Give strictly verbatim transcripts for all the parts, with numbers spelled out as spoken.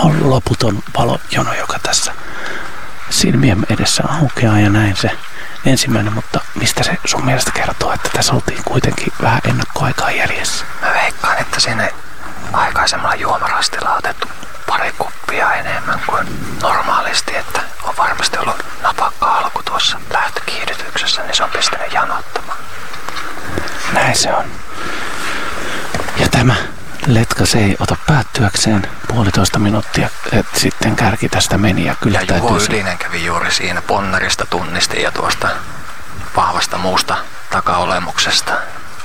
on loputon valojono, joka tässä silmien edessä aukeaa ja näin se ensimmäinen, mutta mistä se sun mielestä kertoo, että tässä oltiin kuitenkin vähän ennakkoaikaa jäljessä? Mä veikkaan, että sinne aikaisemmalla juomarastilla on otettu pari kuppia enemmän kuin normaalisti, että on varmasti ollut napakka alku tuossa lähtökiihdytyksessä, niin se on pistänyt janottamaan. Näin se on. Ja tämä letka se ei ota päättyäkseen puolitoista minuuttia, että sitten kärki tästä meni ja kyllä ja täytyy... Juho Ylinen kävi juuri siinä ponnarista tunnisti ja tuosta vahvasta muusta takaolemuksesta.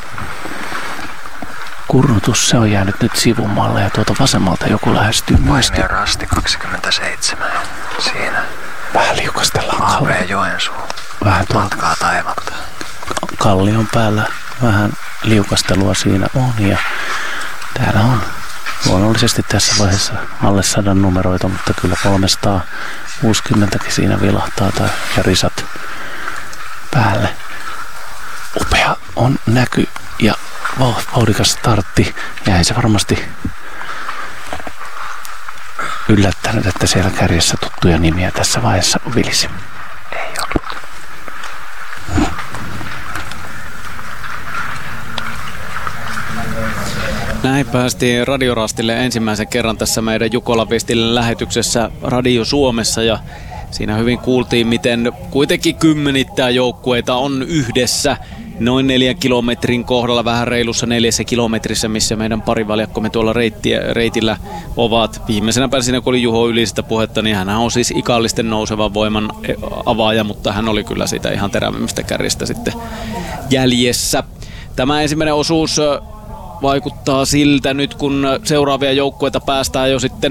Kurnutus, se on jäänyt nyt sivummalle ja tuolta vasemmalta joku lähestyy myös. Paimia rasti kaksikymmentäseitsemän siinä. Vähän liukastellaan. A V Joensuu. Vähän matkaa taivalta. Kallion päällä vähän liukastelua siinä on ja täällä on luonnollisesti tässä vaiheessa alle sadan numeroita, mutta kyllä kolmesataakuusikymmentäkin siinä vilahtaa tai ja risat päälle. Upea on näky ja vauhdikas startti ja ei se varmasti yllättänyt, että siellä kärjessä tuttuja nimiä tässä vaiheessa vilisi. Ei ollut. Näin päästiin Radiorastille ensimmäisen kerran tässä meidän Jukolan Vestille lähetyksessä Radio Suomessa ja siinä hyvin kuultiin, miten kuitenkin kymmenittäin joukkueita on yhdessä noin neljän kilometrin kohdalla, vähän reilussa neljässä kilometrissä, missä meidän parivaljakkomme tuolla reittiä, reitillä ovat. Viimeisenä päivänä siinä, kun oli Juho Ylisestä puhetta, niin hän on siis ikallisten nousevan voiman avaaja, mutta hän oli kyllä siitä ihan terävimmistä kärjistä sitten jäljessä. Tämä ensimmäinen osuus vaikuttaa siltä nyt, kun seuraavia joukkueita päästään jo sitten,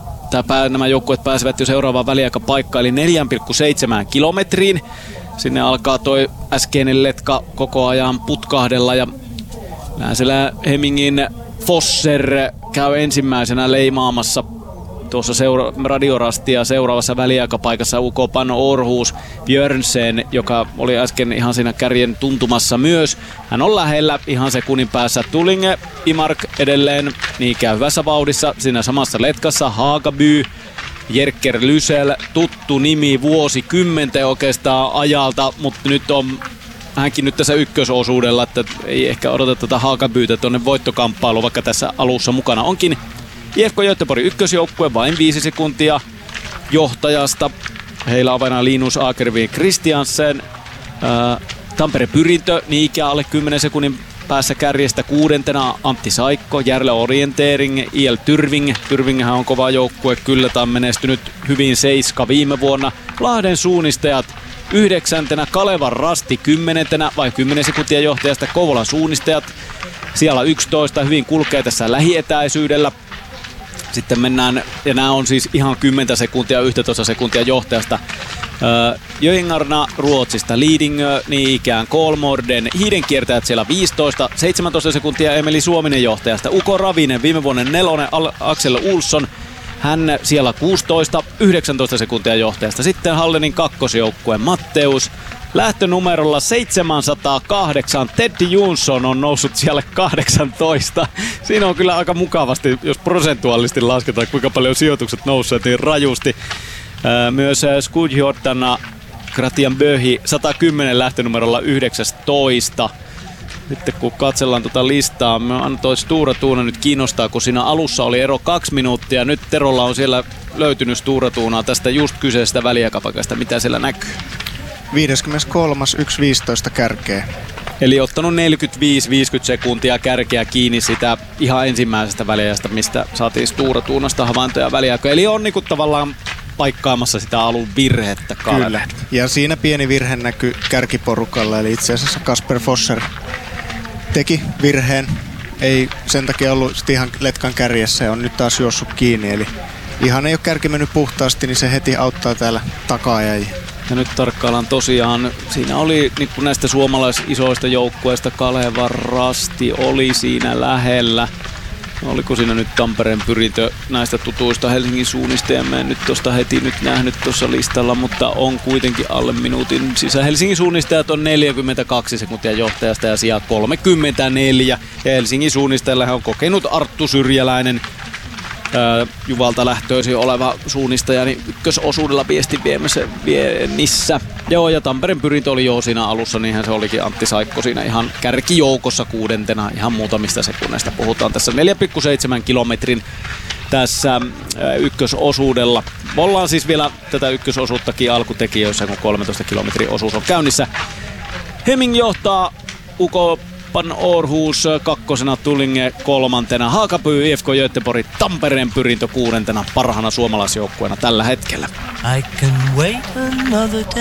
tai nämä joukkueet pääsevät jo seuraavaan väliaikapaikkaan, eli neljä pilkku seitsemän kilometriin. Sinne alkaa toi äskeinen letka koko ajan putkahdella ja Länselä Hemingin Fosser käy ensimmäisenä leimaamassa tuossa seura- radiorastia seuraavassa väliaikapaikassa U K Pano Århus Björnsen, joka oli äsken ihan siinä kärjen tuntumassa myös. Hän on lähellä ihan sekunnin päässä. Tulinge Imark edelleen niin käy hyvässä vauhdissa siinä samassa letkassa. Hagaby, Jerker Lysel, tuttu nimi vuosikymmenten oikeastaan ajalta, mutta nyt on hänkin nyt tässä ykkösosuudella, että ei ehkä odota tätä Hagabyytä tuonne voittokamppailuun, vaikka tässä alussa mukana onkin I F K Göteborg ykkösjoukkue vain viisi sekuntia johtajasta. Heillä avaina Linus Akervin Christiansen. Ää, Tampere Pyrintö niin ikään alle kymmenen sekunnin päässä kärjestä kuudentena Antti Saikko, Järle Orientering, I L Tyrving. Tyrvinghän on kova joukkue, kyllä tämä on menestynyt hyvin seiska viime vuonna. Lahden suunnistajat yhdeksäntenä, Kalevan Rasti kymmenentenä vai kymmenen sekuntia johtajasta, Kouvolan suunnistajat siellä yksitoista, hyvin kulkee tässä lähietäisyydellä. Sitten mennään, ja nämä on siis ihan kymmenen sekuntia, yksitoista sekuntia johtajasta. Öö, Jöingarna Ruotsista, Lidingö, niin ikään Kolmorden, hiidenkiertäjät siellä viisitoista, seitsemäntoista sekuntia Emeli Suominen johtajasta. Uko Ravinen, viime vuoden nelonen, Axel Olsson, hän siellä kuusitoista, yhdeksäntoista sekuntia johtajasta. Sitten Hallenin kakkosjoukkue Matteus, lähtönumerolla seitsemänsataakahdeksan, Teddy Jonsson on noussut siellä kahdeksantoista. Siinä on kyllä aika mukavasti, jos prosentuaalisesti lasketaan, kuinka paljon sijoitukset nousseet niin rajusti. Myös Skudjordana Gratian Böhi sata kymmenen lähtönumerolla yhdeksäntoista. Sitten kun katsellaan tuota listaa, me antoi Stura Tuuna nyt kiinnostaa, kun siinä alussa oli ero kaksi minuuttia. Nyt Terolla on siellä löytynyt Stura Tuunaa tästä just kyseisestä väliaikapaikasta. Mitä siellä näkyy? viideskymmeneskolmas yksi viisitoista kärkeä. Eli ottanut neljäkymmentäviisi viisikymmentä sekuntia kärkeä kiinni sitä ihan ensimmäisestä väliajasta, mistä saatiin Stura Tuunasta havaintoja väliaikoja. Eli on niinku tavallaan paikkaamassa sitä alun virhettä. Kyllä. Ja siinä pieni virhe näkyy kärkiporukalla, eli itse asiassa Kasper Fosser teki virheen. Ei sen takia ollut ihan letkan kärjessä ja on nyt taas juossut kiinni. Eli ihan ei ole kärki mennyt puhtaasti, niin se heti auttaa täällä takaa-ajajia. Ja nyt tarkkaillaan tosiaan, siinä oli niin kuin näistä suomalais-isoista joukkueista Kalevan Rasti oli siinä lähellä. Oliko siinä nyt Tampereen Pyrintö näistä tutuista Helsingin suunnistajia? Mä en nyt tosta heti nyt nähnyt tuossa listalla, mutta on kuitenkin alle minuutin sisään. Helsingin suunnistajat on neljäkymmentäkaksi sekuntia johtajasta ja sijaa kolmekymmentäneljä. Ja Helsingin suunnistajalla on kokenut Arttu Syrjäläinen Juvalta lähtöisin oleva suunnistajani ykkösosuudella viesti viemässä viennissä. Joo, ja Tampereen pyrintö oli jo siinä alussa, niinhän se olikin Antti Saikko siinä ihan kärkijoukossa kuudentena, ihan muutamista sekunneista puhutaan tässä neljä pilkku seitsemän kilometrin tässä ykkösosuudella. Ollaan siis vielä tätä ykkösosuuttakin alkutekijöissä, kun kolmentoista kilometrin osuus on käynnissä. Heming johtaa, Ukopan Århus kakkosena, Tullinge kolmantena, Haakapyy, I F K Göteborg, Tampereen pyrintö kuudentena parhaana suomalaisjoukkueena tällä hetkellä. I can wait another day.